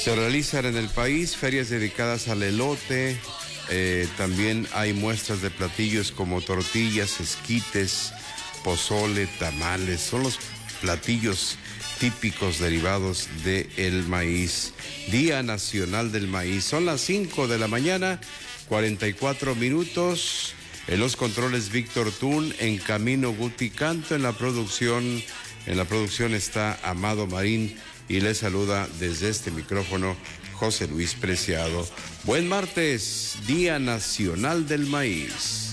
Se realizan en el país ferias dedicadas al elote. También hay muestras de platillos como tortillas, esquites, pozole, tamales. Son los platillos típicos derivados del maíz. Día Nacional del Maíz. Son las 5 de la mañana, 44 minutos. En los controles Víctor Tún, en camino Guti Canto, en la producción está Amado Marín y les saluda desde este micrófono José Luis Preciado. Buen martes, Día Nacional del Maíz.